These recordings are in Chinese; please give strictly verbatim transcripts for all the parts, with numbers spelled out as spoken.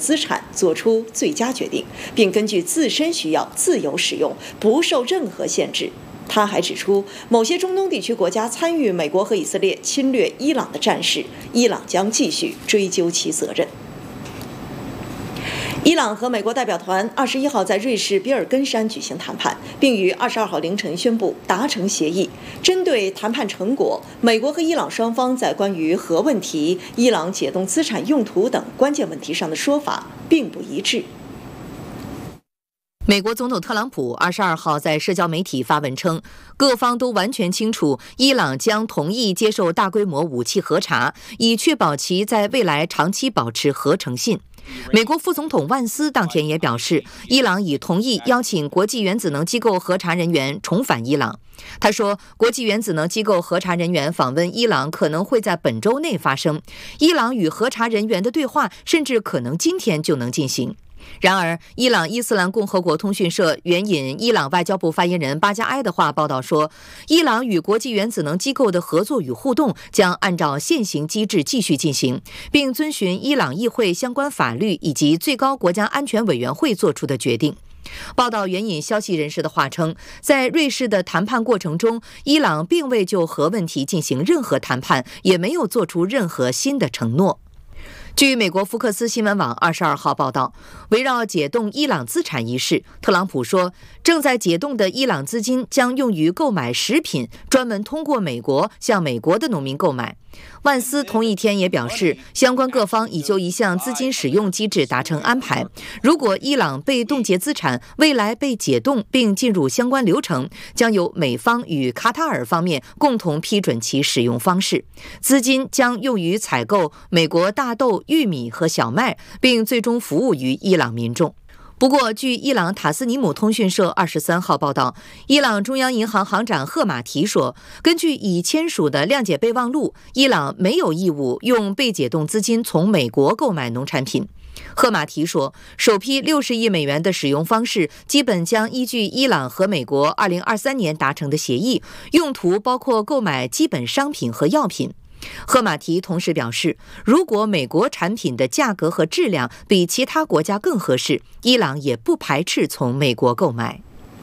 资产做出最佳决定，并根据自身需要自由使用，不受任何限制。他还指出，某些中东地区国家参与美国和以色列侵略伊朗的战事，伊朗将继续追究其责任。伊朗和美国代表团二十一号在瑞士比尔根山举行谈判，并于二十二号凌晨宣布达成协议。针对谈判成果，美国和伊朗双方在关于核问题、伊朗解冻资产用途等关键问题上的说法并不一致。 美国总统特朗普二十二号在社交媒体发文称，各方都完全清楚，伊朗将同意接受大规模武器核查，以确保其在未来长期保持核诚信。美国副总统万斯当天也表示，伊朗已同意邀请国际原子能机构核查人员重返伊朗。他说，国际原子能机构核查人员访问伊朗可能会在本周内发生，伊朗与核查人员的对话甚至可能今天就能进行。然而，伊朗伊斯兰共和国通讯社援引伊朗外交部发言人巴加埃的话报道说，伊朗与国际原子能机构的合作与互动将按照现行机制继续进行，并遵循伊朗议会相关法律以及最高国家安全委员会做出的决定。报道援引消息人士的话称，在瑞士的谈判过程中，伊朗并未就核问题进行任何谈判，也没有做出任何新的承诺。据美国福克斯新闻网二十二号报道，围绕解冻伊朗资产一事，特朗普说，正在解冻的伊朗资金将用于购买食品，专门通过美国向美国的农民购买。万斯同一天也表示，相关各方已就一项资金使用机制达成安排，如果伊朗被冻结资产未来被解冻并进入相关流程，将由美方与卡塔尔方面共同批准其使用方式，资金将用于采购美国大豆、玉米和小麦，并最终服务于伊朗民众。不过，据伊朗塔斯尼姆通讯社二十三号报道，伊朗中央银行行长赫马提说，根据已签署的谅解备忘录，伊朗没有义务用被解冻资金从美国购买农产品。赫马提说，首批六十亿美元的使用方式基本将依据伊朗和美国二零二三年达成的协议，用途包括购买基本商品和药品。赫马提同时表示，如果美国产品的价格和质量比其他国家更合适，伊朗也不排斥从美国购买。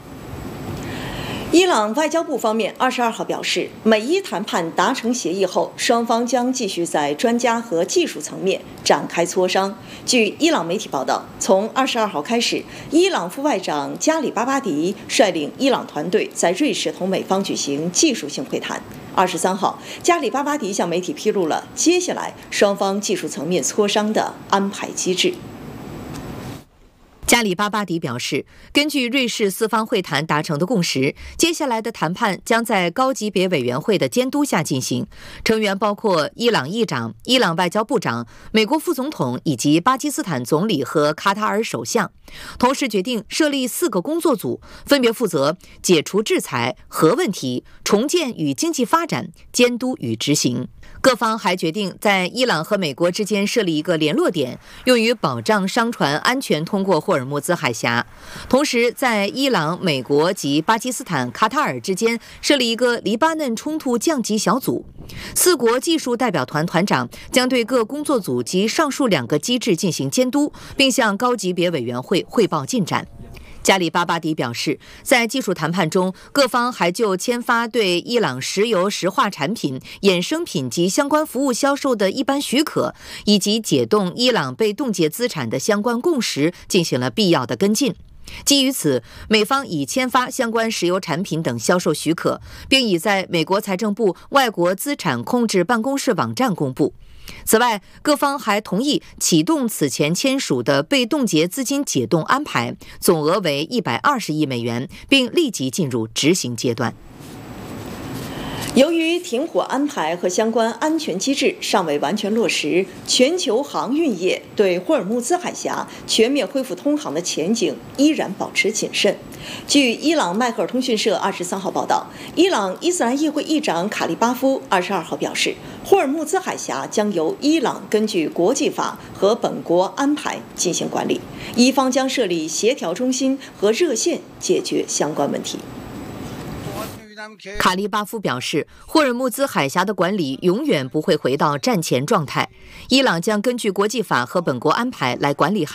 伊朗外交部方面二十二号表示，美伊谈判达成协议后，双方将继续在专家和技术层面展开磋商。据伊朗媒体报道，从二十二号开始，伊朗副外长加里巴巴迪率领伊朗团队在瑞士同美方举行技术性会谈。二十三号，加里巴巴迪向媒体披露了接下来双方技术层面磋商的安排机制。 加里巴巴迪表示，根据瑞士四方会谈达成的共识，接下来的谈判将在高级别委员会的监督下进行，成员包括伊朗议长、伊朗外交部长、美国副总统以及巴基斯坦总理和卡塔尔首相。同时决定设立四个工作组，分别负责解除制裁、核问题、重建与经济发展、监督与执行。各方还决定在伊朗和美国之间设立一个联络点，用于保障商船安全通过霍尔木兹海峡。同时，在伊朗、美国及巴基斯坦、卡塔尔之间设立一个黎巴嫩冲突降级小组。四国技术代表团团长将对各工作组及上述两个机制进行监督，并向高级别委员会汇报进展。加里巴巴迪表示，在技术谈判中，各方还就签发对伊朗石油石化产品、衍生品及相关服务销售的一般许可，以及解冻伊朗被冻结资产的相关共识进行了必要的跟进。基于此，美方已签发相关石油产品等销售许可，并已在美国财政部外国资产控制办公室网站公布。此外，各方还同意启动此前签署的被冻结资金解冻安排，总额为一百二十亿美元，并立即进入执行阶段。 由于停火安排和相关安全机制尚未完全落实，全球航运业对霍尔木兹海峡全面恢复通航的前景依然保持谨慎。据伊朗迈克尔通讯社二十三号报道，伊朗伊斯兰议会议长卡利巴夫二十二号表示，霍尔木兹海峡将由伊朗根据国际法和本国安排进行管理，伊方将设立协调中心和热线解决相关问题。 卡利巴夫表示，霍尔木兹海峡的管理永远不会回到战前状态，伊朗将根据国际法和本国安排来管理海